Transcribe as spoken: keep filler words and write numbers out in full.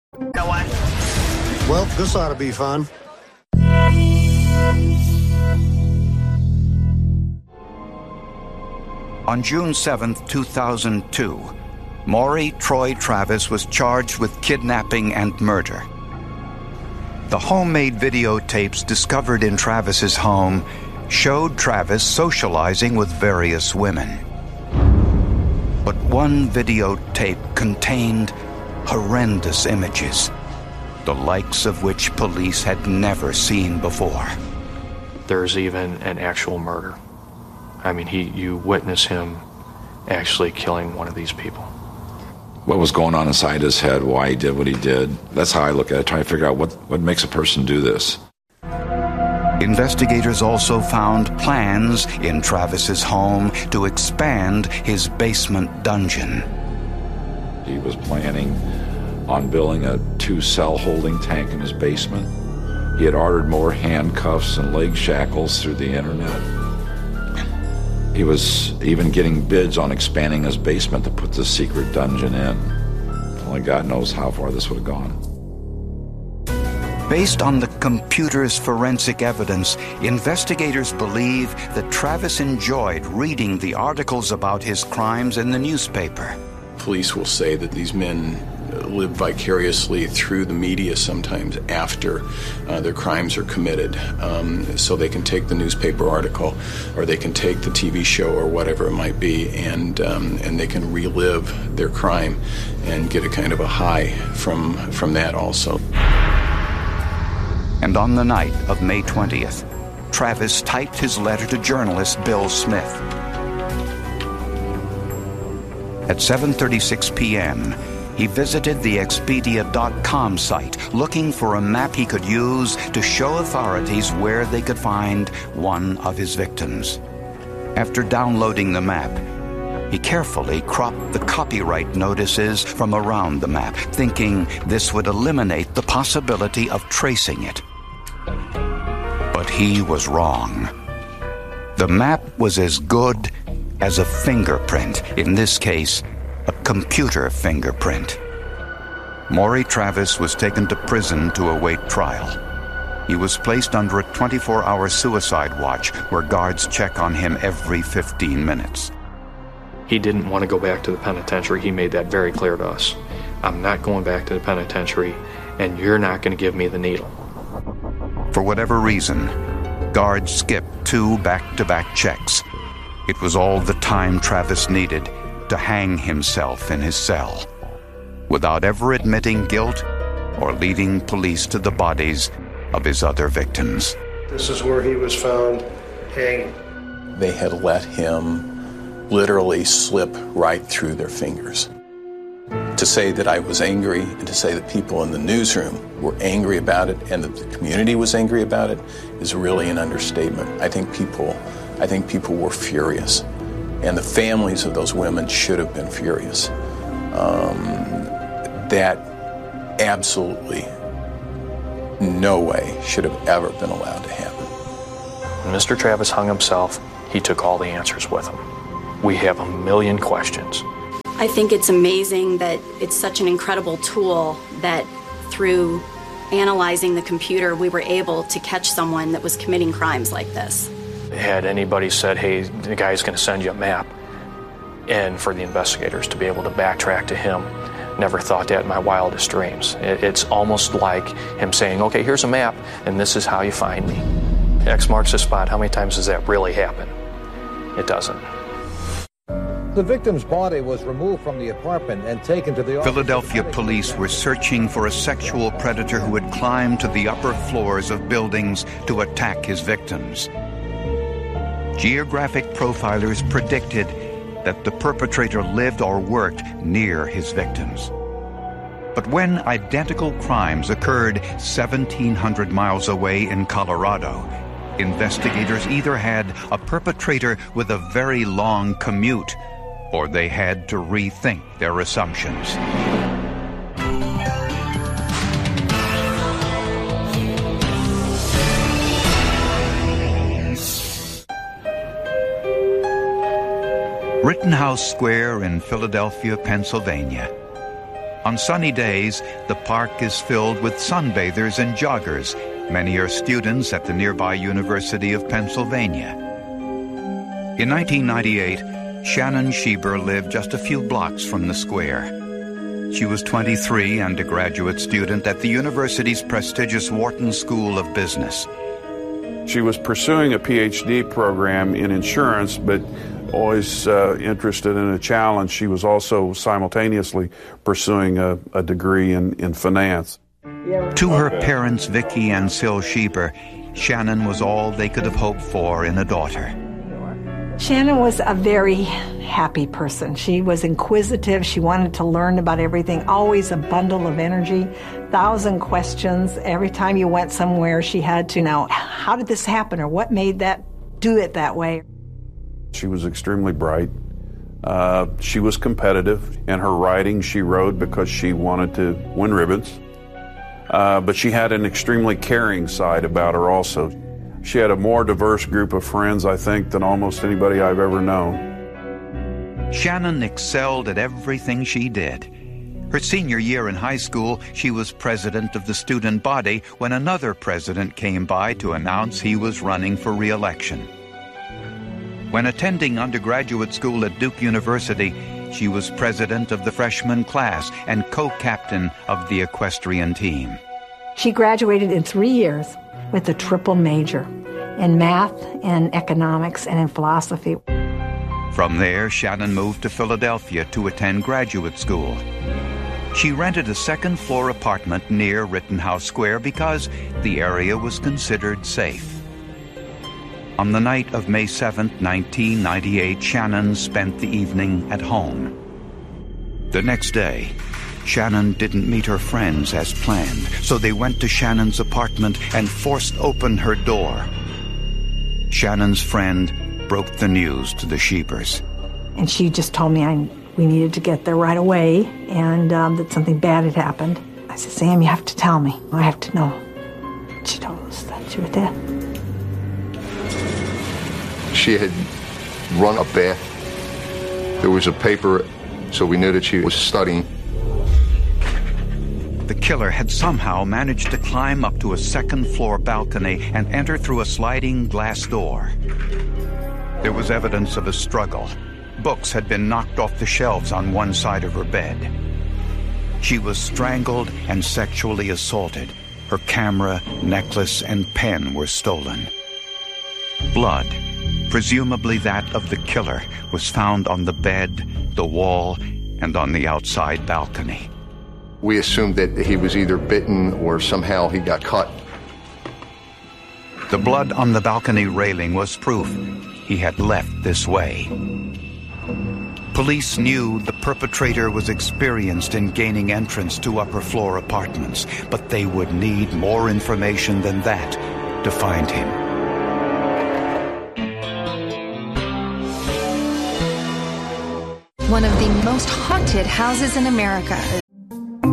know what? Well, this ought to be fun. On June seventh, two thousand two, Maury Troy Travis was charged with kidnapping and murder. The homemade videotapes discovered in Travis's home showed Travis socializing with various women. But one videotape contained horrendous images, the likes of which police had never seen before. There's even an actual murder. I mean, he you witness him actually killing one of these people. What was going on inside his head, why he did what he did. That's how I look at it, trying to figure out what, what makes a person do this. Investigators also found plans in Travis's home to expand his basement dungeon. He was planning on building a two-cell holding tank in his basement. He had ordered more handcuffs and leg shackles through the internet. He was even getting bids on expanding his basement to put the secret dungeon in. Only God knows how far this would have gone. Based on the computer's forensic evidence, investigators believe that Travis enjoyed reading the articles about his crimes in the newspaper. Police will say that these men live vicariously through the media sometimes after uh, their crimes are committed. Um, so they can take the newspaper article or they can take the T V show or whatever it might be, and um, and they can relive their crime and get a kind of a high from from that also. And on the night of May twentieth, Travis typed his letter to journalist Bill Smith. At seven thirty-six p.m., he visited the Expedia dot com site looking for a map he could use to show authorities where they could find one of his victims. After downloading the map, he carefully cropped the copyright notices from around the map, thinking this would eliminate the possibility of tracing it. But he was wrong. The map was as good as a fingerprint, in this case, a computer fingerprint. Maury Travis was taken to prison to await trial. He was placed under a twenty-four hour suicide watch where guards check on him every fifteen minutes. He didn't want to go back to the penitentiary. He made that very clear to us. I'm not going back to the penitentiary, and you're not going to give me the needle. For whatever reason, guards skipped two back-to-back checks. It was all the time Travis needed to hang himself in his cell, without ever admitting guilt or leading police to the bodies of his other victims. This is where he was found hanging. They had let him literally slip right through their fingers. To say that I was angry and to say that people in the newsroom were angry about it and that the community was angry about it is really an understatement. I think people, I think people were furious. And the families of those women should have been furious. Um, that absolutely no way should have ever been allowed to happen. When Mister Travis hung himself, he took all the answers with him. We have a million questions. I think it's amazing that it's such an incredible tool that through analyzing the computer, we were able to catch someone that was committing crimes like this. Had anybody said, hey, the guy's going to send you a map, and for the investigators to be able to backtrack to him, never thought that in my wildest dreams. It's almost like him saying, okay, here's a map, and this is how you find me. X marks the spot. How many times does that really happen? It doesn't. The victim's body was removed from the apartment and taken to the... Philadelphia police were searching for a sexual predator who had climbed to the upper floors of buildings to attack his victims. Geographic profilers predicted that the perpetrator lived or worked near his victims. But when identical crimes occurred seventeen hundred miles away in Colorado, investigators either had a perpetrator with a very long commute, or they had to rethink their assumptions. Rittenhouse Square in Philadelphia, Pennsylvania. On sunny days, the park is filled with sunbathers and joggers. Many are students at the nearby University of Pennsylvania. In nineteen ninety-eight, Shannon Schieber lived just a few blocks from the square. She was twenty-three and a graduate student at the university's prestigious Wharton School of Business. She was pursuing a P H D program in insurance, but always uh, interested in a challenge. She was also simultaneously pursuing a, a degree in, in finance. To her parents, Vicki and Syl Schieber, Shannon was all they could have hoped for in a daughter. Shannon was a very happy person. She was inquisitive. She wanted to learn about everything, always a bundle of energy, thousand questions. Every time you went somewhere, she had to know, how did this happen, or what made that do it that way? She was extremely bright. Uh, she was competitive. In her writing, she wrote because she wanted to win ribbons. Uh, but she had an extremely caring side about her also. She had a more diverse group of friends, I think, than almost anybody I've ever known. Shannon excelled at everything she did. Her senior year in high school, she was president of the student body when another president came by to announce he was running for re-election. When attending undergraduate school at Duke University, she was president of the freshman class and co-captain of the equestrian team. She graduated in three years with a triple major in math, in economics, and in philosophy. From there, Shannon moved to Philadelphia to attend graduate school. She rented a second-floor apartment near Rittenhouse Square because the area was considered safe. On the night of May seventh, nineteen ninety-eight, Shannon spent the evening at home. The next day, Shannon didn't meet her friends as planned, so they went to Shannon's apartment and forced open her door. Shannon's friend broke the news to the Schiebers. And she just told me I, we needed to get there right away, and um, that something bad had happened. I said, Sam, you have to tell me. I have to know. She told us that she was dead. She had run a bath. There was a paper, so we knew that she was studying. The killer had somehow managed to climb up to a second-floor balcony and enter through a sliding glass door. There was evidence of a struggle. Books had been knocked off the shelves on one side of her bed. She was strangled and sexually assaulted. Her camera, necklace, and pen were stolen. Blood, presumably that of the killer, was found on the bed, the wall, and on the outside balcony. We assumed that he was either bitten or somehow he got cut. The blood on the balcony railing was proof he had left this way. Police knew the perpetrator was experienced in gaining entrance to upper-floor apartments, but they would need more information than that to find him. One of the most haunted houses in America.